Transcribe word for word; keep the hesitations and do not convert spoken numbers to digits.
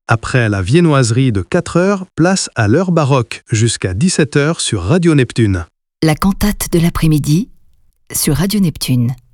Après la viennoiserie de quatre heures, place à l'heure baroque jusqu'à dix-sept heures sur Radio Neptune. La cantate de l'après-midi sur Radio Neptune.